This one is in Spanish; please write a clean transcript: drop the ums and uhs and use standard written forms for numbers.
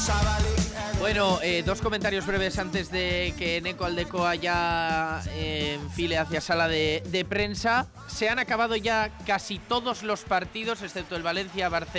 Bueno, dos comentarios breves antes de que Eneko Aldekoa ya enfile hacia sala de prensa. Se han acabado ya casi todos los partidos, excepto el Valencia-Barcelona.